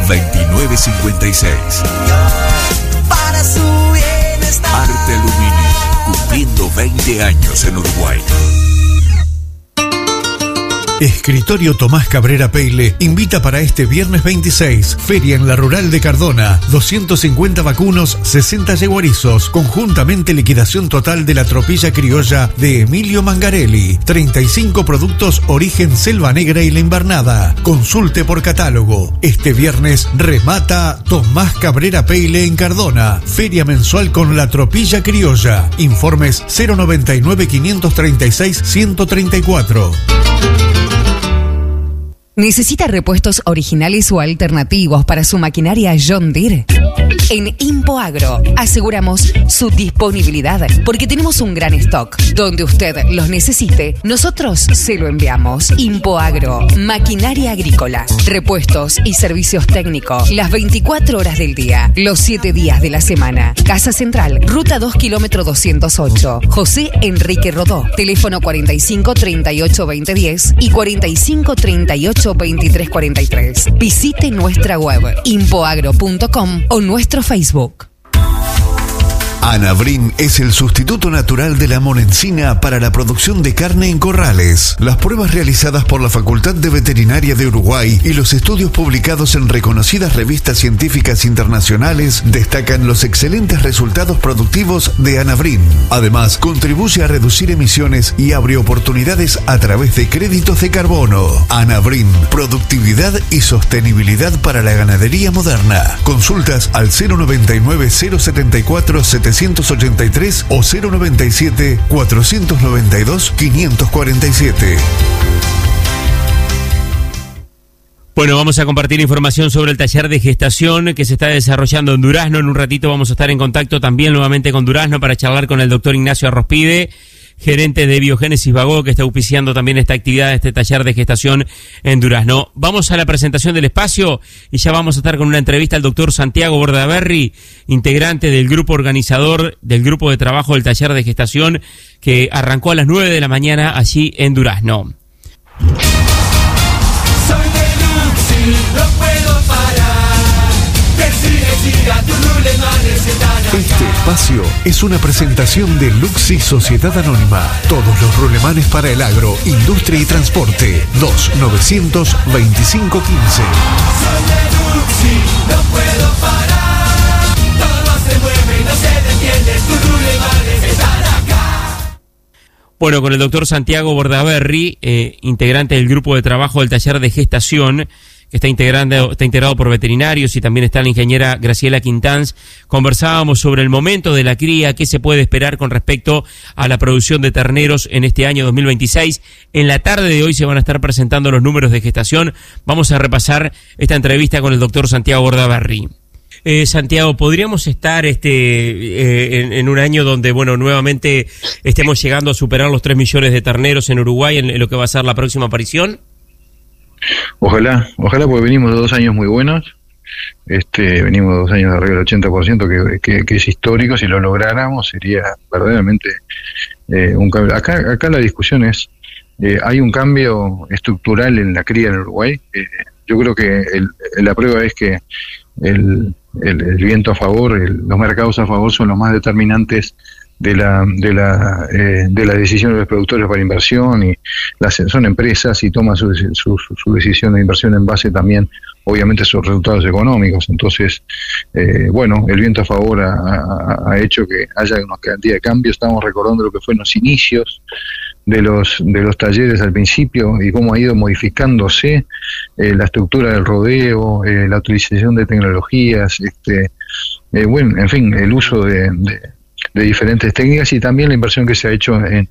2956. Para su bienestar. Arte Aluminio, cumpliendo 20 años en Uruguay. Escritorio Tomás Cabrera Peile invita para este viernes 26, feria en la Rural de Cardona, 250 vacunos, 60 yeguarizos, conjuntamente liquidación total de la tropilla criolla de Emilio Mangarelli, 35 productos origen Selva Negra y La Invernada. Consulte por catálogo. Este viernes remata Tomás Cabrera Peile en Cardona, feria mensual con la tropilla criolla. Informes 099 536 134. ¿Necesita repuestos originales o alternativos para su maquinaria John Deere? En Impoagro aseguramos su disponibilidad porque tenemos un gran stock. Donde usted los necesite, nosotros se lo enviamos. Impoagro, maquinaria agrícola, repuestos y servicios técnicos, las 24 horas del día, los 7 días de la semana. Casa Central, Ruta 2, kilómetro 208. José Enrique Rodó, teléfono 45 38 20 10 y 45 38 23 43. Visite nuestra web impoagro.com o nuestro Facebook. Anabrin es el sustituto natural de la monencina para la producción de carne en corrales. Las pruebas realizadas por la Facultad de Veterinaria de Uruguay y los estudios publicados en reconocidas revistas científicas internacionales destacan los excelentes resultados productivos de Anabrin. Además, contribuye a reducir emisiones y abre oportunidades a través de créditos de carbono. Anabrin, productividad y sostenibilidad para la ganadería moderna. Consultas al 099 074 783 o 097 492 547. Bueno, vamos a compartir información sobre el taller de gestación que se está desarrollando en Durazno. En un ratito vamos a estar en contacto también nuevamente con Durazno para charlar con el doctor Ignacio Arrospide, gerente de Biogénesis Bagó, que está auspiciando también esta actividad, este taller de gestación en Durazno. Vamos a la presentación del espacio y ya vamos a estar con una entrevista al doctor Santiago Bordaberry, integrante del grupo organizador del grupo de trabajo del taller de gestación que arrancó a las 9 de la mañana allí en Durazno. Soy de Luxi, no puedo parar. Que siga tu rulemanes están acá. Este espacio es una presentación de Luxi Sociedad Anónima. Todos los rulemanes para el agro, industria y transporte. 2-900-2515. Soy de Luxi, no puedo parar. Todo se mueve y no se detiene. Tus rulemanes están acá. Bueno, con el doctor Santiago Bordaberry, integrante del grupo de trabajo del taller de gestación, que está integrado por veterinarios, y también está la ingeniera Graciela Quintanz. Conversábamos sobre el momento de la cría, qué se puede esperar con respecto a la producción de terneros en este año 2026. En la tarde de hoy se van a estar presentando los números de gestación. Vamos a repasar esta entrevista con el doctor Santiago Bordaberry. Santiago, ¿podríamos estar en un año donde, bueno, nuevamente estemos llegando a superar los 3 millones de terneros en Uruguay en lo que va a ser la próxima aparición? Ojalá, porque venimos de 2 años muy buenos. Venimos de 2 años de arriba del 80%, que es histórico. Si lo lográramos sería verdaderamente un cambio. Acá la discusión es, hay un cambio estructural en la cría en Uruguay. Yo creo que la prueba es que el viento a favor, los mercados a favor son los más determinantes de la decisión de los productores para inversión, y son empresas y toman su decisión de inversión en base también, obviamente, a sus resultados económicos. Entonces, el viento a favor ha hecho que haya una cantidad de cambios. Estamos recordando lo que fueron los inicios de los talleres al principio y cómo ha ido modificándose la estructura del rodeo, la utilización de tecnologías, en fin, el uso de diferentes técnicas, y también la inversión que se ha hecho en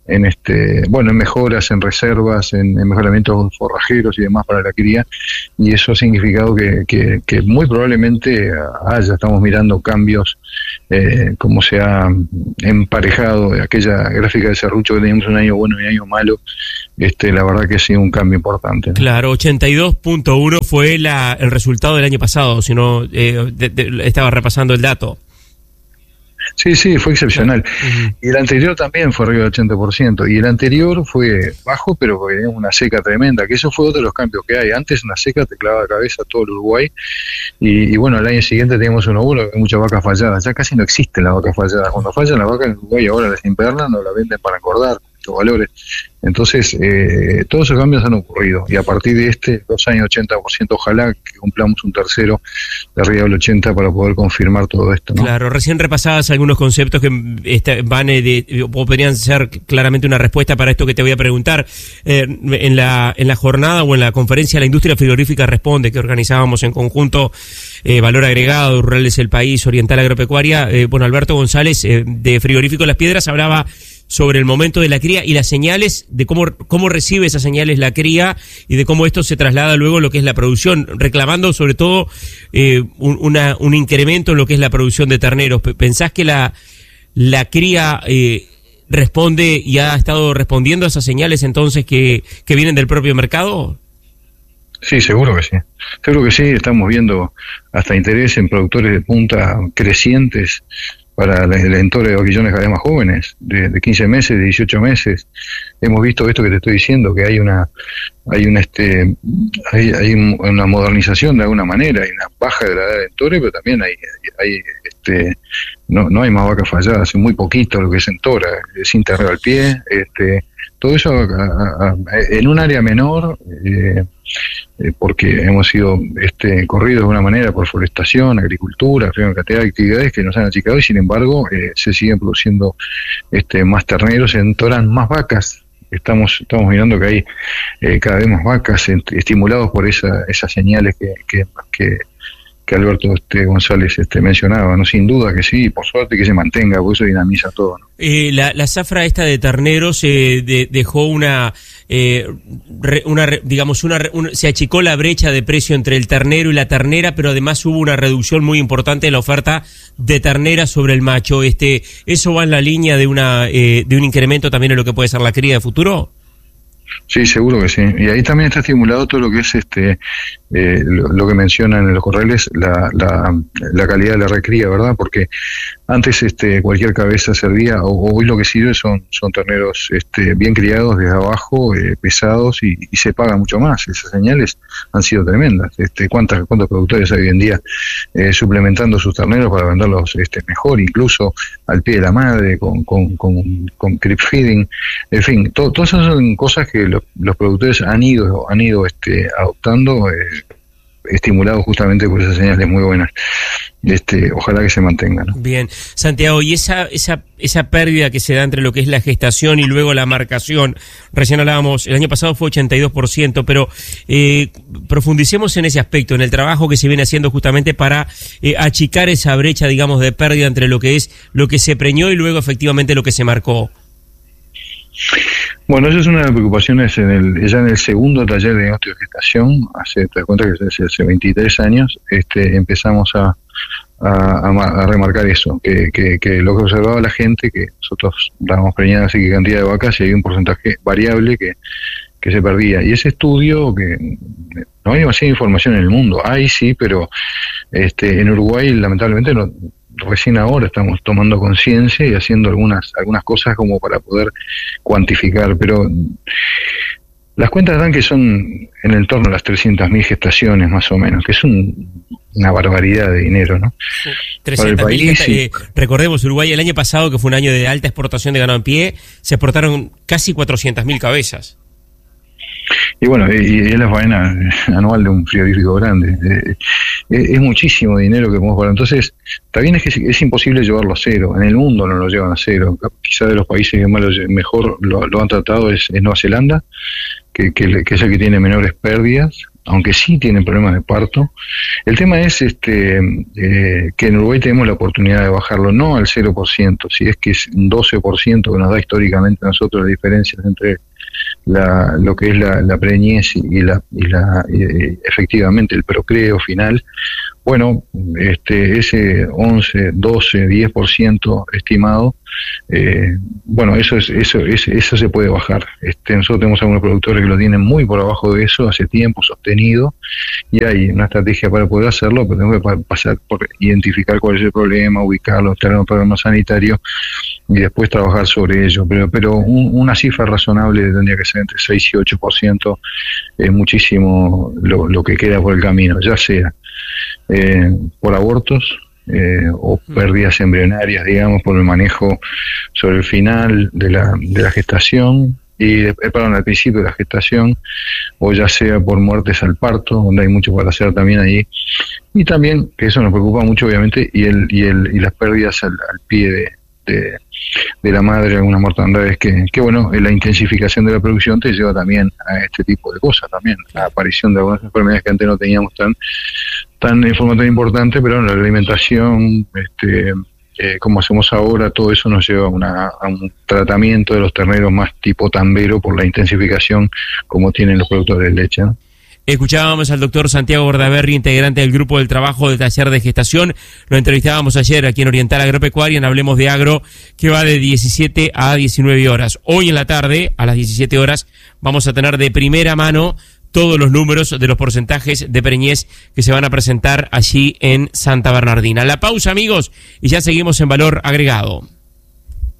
mejoras, en reservas, en mejoramientos forrajeros y demás para la cría, y eso ha significado que muy probablemente estamos mirando cambios, como se ha emparejado aquella gráfica de serrucho que teníamos un año bueno y un año malo. La verdad que ha sido un cambio importante, ¿no? Claro, 82.1 fue el resultado del año pasado, si no estaba repasando el dato. Sí, fue excepcional. Y el anterior también fue arriba del 80%. Y el anterior fue bajo, pero tenía una seca tremenda, que eso fue otro de los cambios que hay. Antes una seca te clavaba la cabeza todo el Uruguay. Y bueno, al año siguiente teníamos una ola, muchas vacas falladas. Ya casi no existen las vacas falladas. Cuando fallan las vacas en Uruguay ahora las invernan o las venden para engordar los valores. Entonces, todos esos cambios han ocurrido. Y a partir de 2 años 80%, ojalá que cumplamos un tercero de arriba del 80% para poder confirmar todo esto, ¿no? Claro, recién repasabas algunos conceptos que van o podrían ser claramente una respuesta para esto que te voy a preguntar. En la jornada o en la conferencia La Industria Frigorífica Responde, que organizábamos en conjunto, Valor Agregado, Rurales del País, Oriental Agropecuaria, Alberto González, de Frigorífico Las Piedras, hablaba sobre el momento de la cría y las señales, de cómo recibe esas señales la cría y de cómo esto se traslada luego a lo que es la producción, reclamando sobre todo un incremento en lo que es la producción de terneros. ¿Pensás que la cría responde y ha estado respondiendo a esas señales entonces que vienen del propio mercado? Sí, seguro que sí. Seguro que sí. Estamos viendo hasta interés en productores de punta crecientes para el entorno de vaquillones cada vez más jóvenes, de 15 meses, de 18 meses. Hemos visto esto que te estoy diciendo, que hay una modernización de alguna manera, hay una baja de la edad del entore, pero también no hay más vacas falladas, hace muy poquito lo que es entora, sin ternero al pie, todo eso en un área menor, porque hemos sido corridos de alguna manera por forestación, agricultura, cantidad de actividades que nos han achicado y sin embargo se siguen produciendo más terneros, se entoran más vacas. Estamos mirando que hay cada vez más vacas estimulados por esas señales que Alberto González mencionaba, ¿no? Sin duda que sí, por suerte que se mantenga, porque eso dinamiza todo, ¿no? La zafra esta de terneros dejó se achicó la brecha de precio entre el ternero y la ternera, pero además hubo una reducción muy importante en la oferta de ternera sobre el macho. ¿Eso va en la línea de un incremento también en lo que puede ser la cría de futuro? Sí, seguro que sí. Y ahí también está estimulado todo lo que es lo que mencionan en los corrales, la calidad de la recría, ¿verdad? Porque antes cualquier cabeza servía, hoy lo que sirve son terneros bien criados desde abajo, pesados y se paga mucho más. Esas señales han sido tremendas. ¿Cuántos productores hay hoy en día suplementando sus terneros para venderlos mejor, incluso al pie de la madre, con creep feeding? En fin, todas esas son cosas que los productores han ido adoptando, estimulados justamente por esas señales muy buenas. Ojalá que se mantengan, ¿no? Bien, Santiago, y esa pérdida que se da entre lo que es la gestación y luego la marcación, recién hablábamos, el año pasado fue 82%, pero profundicemos en ese aspecto, en el trabajo que se viene haciendo justamente para achicar esa brecha, digamos, de pérdida entre lo que se preñó y luego efectivamente lo que se marcó. Bueno, eso es una de las preocupaciones ya en el segundo taller de diagnóstico de gestación, te das cuenta que hace 23 años, empezamos a remarcar eso, que lo que observaba la gente, que nosotros dábamos preñadas y qué cantidad de vacas y hay un porcentaje variable que se perdía. Y ese estudio, que no hay demasiada información en el mundo, hay sí, pero en Uruguay lamentablemente no. Recién ahora estamos tomando conciencia y haciendo algunas cosas como para poder cuantificar, pero las cuentas dan que son en el torno a las 300.000 gestaciones más o menos, que es una barbaridad de dinero, ¿no? 300.000, recordemos, Uruguay el año pasado, que fue un año de alta exportación de ganado en pie, se exportaron casi 400.000 cabezas. Y bueno, y es la faena anual de un frigorífico grande. Es muchísimo dinero que podemos pagar. Entonces, también es que es imposible llevarlo a cero. En el mundo no lo llevan a cero. Quizá de los países que mejor lo han tratado es Nueva Zelanda, que es el que tiene menores pérdidas, aunque sí tienen problemas de parto. El tema es que en Uruguay tenemos la oportunidad de bajarlo, no al 0%, si es que es un 12% que nos da históricamente a nosotros la diferencia entre lo que es la preñez y efectivamente el procreo final. bueno, ese 11, 12, 10% estimado, bueno, eso se puede bajar. Nosotros tenemos algunos productores que lo tienen muy por abajo de eso hace tiempo, sostenido, y hay una estrategia para poder hacerlo, pero tenemos que pasar por identificar cuál es el problema, ubicarlo, tener un programa sanitario y después trabajar sobre ello. Pero una cifra razonable tendría que ser entre 6 y 8%, es muchísimo lo que queda por el camino, ya sea por abortos o pérdidas embrionarias, digamos, por el manejo sobre el final de la gestación al principio de la gestación, o ya sea por muertes al parto, donde hay mucho para hacer también ahí, y también, que eso nos preocupa mucho obviamente, y las pérdidas al pie de la madre, algunas mortandades que bueno, la intensificación de la producción te lleva también a este tipo de cosas también, la aparición de algunas enfermedades que antes no teníamos tan en forma tan importante, pero la alimentación, como hacemos ahora, todo eso nos lleva a un tratamiento de los terneros más tipo tambero por la intensificación como tienen los productores de leche, ¿no? Escuchábamos al doctor Santiago Bordaberry, integrante del grupo del trabajo del taller de gestación. Lo entrevistábamos ayer aquí en Oriental Agropecuaria, en Hablemos de Agro, que va de 17 a 19 horas. Hoy en la tarde, a las 17 horas, vamos a tener de primera mano todos los números de los porcentajes de preñez que se van a presentar allí en Santa Bernardina. La pausa, amigos, y ya seguimos en Valor Agregado.